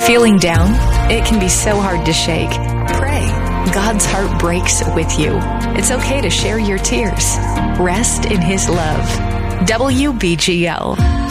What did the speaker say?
Feeling down? It can be so hard to shake. Pray. God's heart breaks with you. It's okay to share your tears. Rest in His love. WBGL.